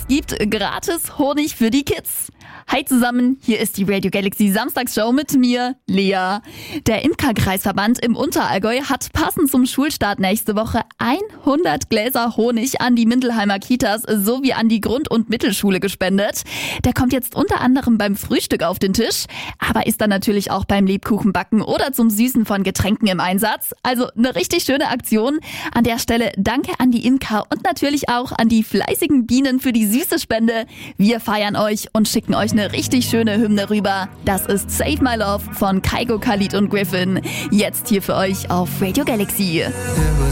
gibt gratis Honig für die Kids. Hi zusammen, hier ist die Radio Galaxy Samstagsshow mit mir, Lea. Der Imkerkreisverband im Unterallgäu hat passend zum Schulstart nächste Woche 100 Gläser Honig an die Mindelheimer Kitas sowie an die Grund- und Mittelschule gespendet. Der kommt jetzt unter anderem beim Frühstück auf den Tisch, aber ist dann natürlich auch beim Lebkuchenbacken oder zum Süßen von Getränken im Einsatz. Also eine richtig schöne Aktion. An der Stelle danke an die Imker und natürlich auch an die fleißigen Bienen für die süße Spende. Wir feiern euch und schicken euch eine richtig schöne Hymne rüber. Das ist Save My Love von Kygo, Khalid und Griffin. Jetzt hier für euch auf Radio Galaxy.